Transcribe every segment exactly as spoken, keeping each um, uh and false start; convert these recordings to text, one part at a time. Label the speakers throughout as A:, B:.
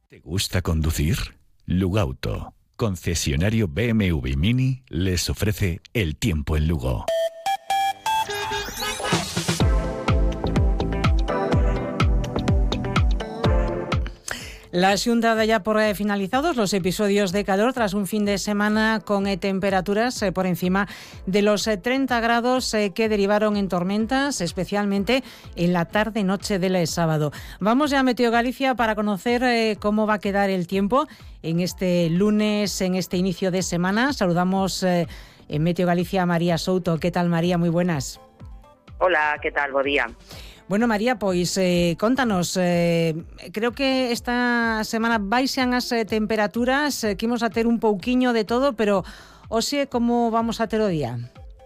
A: ¿Te gusta conducir? Lugauto, concesionario B M W Mini, les ofrece el tiempo en Lugo.
B: La Xunta da ya por eh, finalizados los episodios de calor tras un fin de semana con eh, temperaturas eh, por encima de los eh, treinta grados eh, que derivaron en tormentas, especialmente en la tarde-noche del eh, sábado. Vamos ya a Meteo Galicia para conocer eh, cómo va a quedar el tiempo en este lunes, en este inicio de semana. Saludamos eh, en Meteo Galicia a María Souto. ¿Qué tal, María? Muy buenas.
C: Hola, que tal? Bo día.
B: Bueno, María, pois eh, contanos, eh, creo que esta semana baixan as eh, temperaturas, eh, que imos a ter un pouquiño de todo, pero hoxe como vamos a ter o día?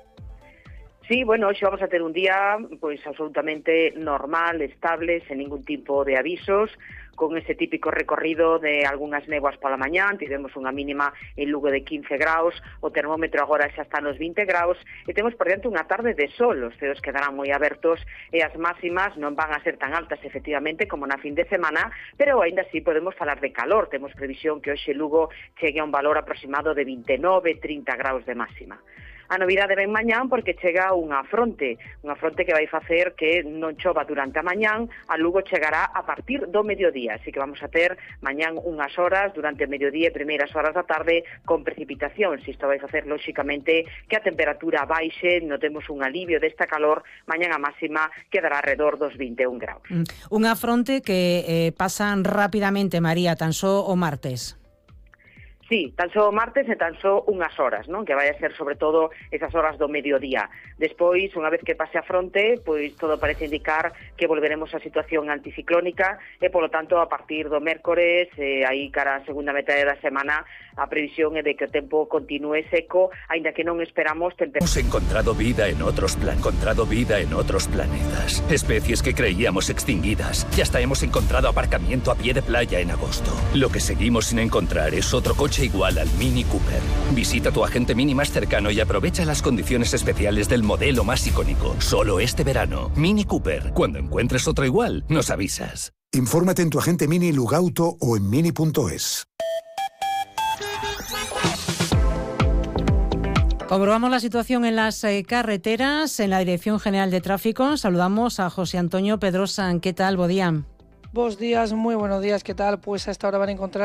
C: Sí, bueno, hoxe vamos a ter un día pois absolutamente normal, estable, sen ningún tipo de avisos, con ese típico recorrido de algunhas néboas pola mañán. Tivemos unha mínima en Lugo de quince graus, o termómetro agora xa está nos vinte graus, e temos por diante unha tarde de sol. Os ceos quedarán moi abertos e as máximas non van a ser tan altas, efectivamente, como na fin de semana, pero aínda así podemos falar de calor. Temos previsión que hoxe Lugo chegue a un valor aproximado de vinte e nove, trinta graus de máxima. A novidade ven mañán porque chega unha fronte, unha fronte que vai facer que non chova durante a mañán. A Lugo chegará a partir do mediodía, así que vamos a ter mañán unhas horas durante o mediodía e primeiras horas da tarde con precipitacións. Isto vai facer, lóxicamente, que a temperatura baixe, notemos un alivio desta calor. Mañán a máxima quedará alrededor dos vinte e un graus.
B: Mm. Unha fronte que eh, pasan rapidamente, María, tan só o martes.
C: Sí, tan só o martes e tan só unhas horas, non? Que vai a ser sobre todo esas horas do mediodía. Despois, unha vez que pase a fronte, pois todo parece indicar que volveremos á situación anticiclónica e, polo tanto, a partir do mércores, eh, aí cara a segunda metade da semana, a previsión é de que o tempo continúe seco, aínda que non esperamos temperaturas.
A: Hemos encontrado vida en otros planetas, encontrado vida en otros planetas, especies que creíamos extinguidas, y hasta hemos encontrado aparcamiento a pie de playa en agosto. Lo que seguimos sin encontrar es otro coche igual al Mini Cooper. Visita tu agente Mini más cercano y aprovecha las condiciones especiales del modelo más icónico. Solo este verano. Mini Cooper. Cuando encuentres otro igual, nos avisas.
D: Infórmate en tu agente Mini Lugauto o en mini punto es.
B: Comprobamos la situación en las eh, carreteras, en la Dirección General de Tráfico. Saludamos a José Antonio Pedrosa. ¿Qué tal? Bo día.
E: Buenos días, muy buenos días. ¿Qué tal? Pues a esta hora van a encontrar